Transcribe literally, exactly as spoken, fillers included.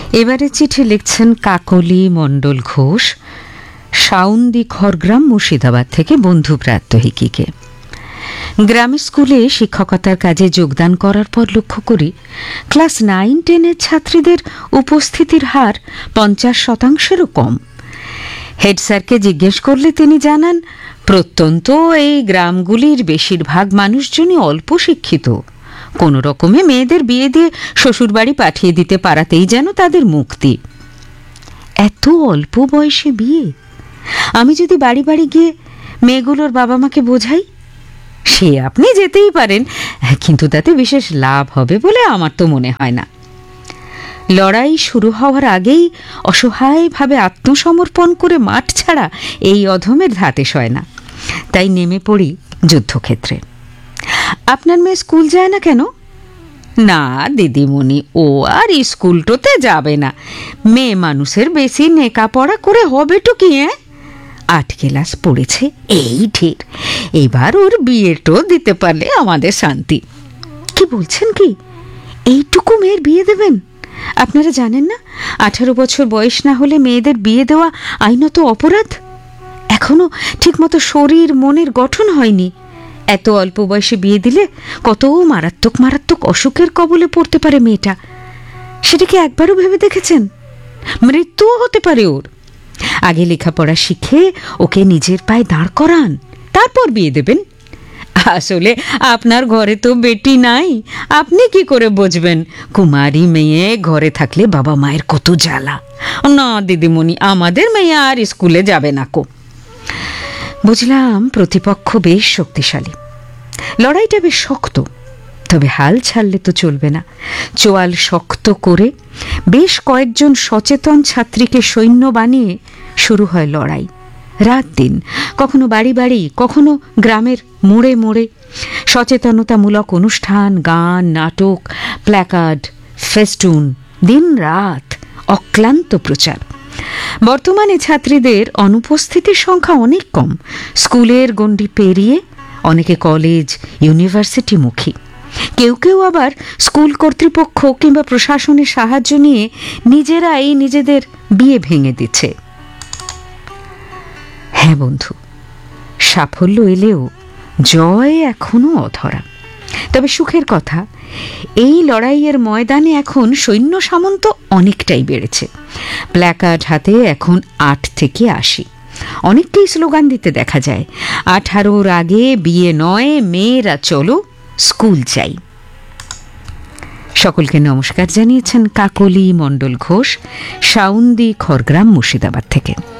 এবারে চিঠি লিখছেন কাকলি মণ্ডল ঘোষ, সাউন্দি খড়গ্রাম মুর্শিদাবাদ থেকে বন্ধু প্রাত্যহিকীকে। গ্রামের স্কুলে শিক্ষকতার কাজে যোগদান করার পর লক্ষ্য করি ক্লাস নাইন টেনের ছাত্রীদের উপস্থিতির হার পঞ্চাশ শতাংশেরও কম। হেড স্যারকে জিজ্ঞেস করলে তিনি জানান, প্রত্যন্ত এই গ্রামগুলির বেশিরভাগ মানুষজনই অল্প শিক্ষিত, কোনো রকমে মেয়েদের বিয়ে দিয়ে শ্বশুরবাড়ি পাঠিয়ে দিতে পারাতেই যেন তাদের মুক্তি। এত অল্প বয়সে বিয়ে! আমি যদি বাড়ি বাড়ি গিয়ে মেয়েগুলোর বাবা মাকে বোঝাই, সে আপনি যেতেই পারেন, কিন্তু তাতে বিশেষ লাভ হবে বলে আমার তো মনে হয় না। লড়াই শুরু হওয়ার আগেই অসহায়ভাবে আত্মসমর্পণ করে মাঠ ছাড়া এই অধমের ধাতে সয় না। তাই নেমে পড়ি যুদ্ধক্ষেত্রে। আপনার মেয়ে স্কুল যায় না কেন? না দিদিমণি, ও আর স্কুলটোতে যাবে না। মেয়ে মানুষের বেশি নেকাপড়া করে হবেটু কি? হ্যাঁ, আট ক্লাস পড়েছে, এই ঢের। এবার ওর বিয়েটো দিতে পারলে আমাদের শান্তি। কি বলছেন কি? এইটুকু মেয়ের বিয়ে দেবেন? আপনারা জানেন না আঠারো বছর বয়স না হলে মেয়েদের বিয়ে দেওয়া আইনত অপরাধ? এখনো ঠিকমতো শরীর মনের গঠন হয়নি। এত অল্প বয়সে বিয়ে দিলে কত মারাত্মক মারাত্মক অসুখের কবলে পড়তে পারে মেয়েটা। সেটা কি একবারও ভেবে দেখেছেন? মৃত্যুও হতে পারে ওর। আগে লেখাপড়া শিখে ওকে নিজের পায়ে দাঁড় করান, তারপর বিয়ে দেবেন। আসলে আপনার ঘরে তো বেটি নাই, আপনি কি করে বুঝবেন? কুমারী মেয়ে ঘরে থাকলে বাবা মায়ের কত জ্বালা। না দিদিমণি, আমাদের মেয়ে আর স্কুলে যাবে না কো। বুঝলাম প্রতিপক্ষ বেশ শক্তিশালী, লড়াইটা বেশ শক্ত, তবে হাল ছাড়লে তো চলবে না। চোয়াল শক্ত করে বেশ কয়েকজন সচেতন ছাত্রীকে সৈন্য বানিয়ে শুরু হয় লড়াই। রাত দিন, কখনো বাড়ি বাড়ি, কখনো গ্রামের মোড়ে মোড়ে সচেতনতামূলক অনুষ্ঠান, গান, নাটক, প্ল্যাকার্ড, ফেস্টুন, দিন রাত অক্লান্ত প্রচার। বর্তমানে ছাত্রীদের অনুপস্থিতির সংখ্যা অনেক কম। স্কুলের গণ্ডি পেরিয়ে অনেকে কলেজ, ইউনিভার্সিটি মুখী। কেউ কেউ আবার স্কুল কর্তৃপক্ষ কিংবা প্রশাসনের সাহায্য নিয়ে নিজেরাই নিজেদের বিয়ে ভেঙে দিচ্ছে। হ্যাঁ বন্ধু, সাফল্য এলেও জয় এখনো অধরা। তবে সুখের কথা, এই লড়াইয়ের ময়দানে এখন সৈন্য সামন্ত অনেকটাই বেড়েছে। প্ল্যাকার্ড হাতে এখন আট থেকে আশি। অনেককেই স্লোগান দিতে দেখা যায়, আঠারোর আগে বিয়ে নয়, মেয়েরা চলো স্কুল চাই। সকলকে নমস্কার জানিয়েছেন কাকলি মণ্ডল ঘোষ, সাউন্দি খড়গ্রাম মুর্শিদাবাদ থেকে।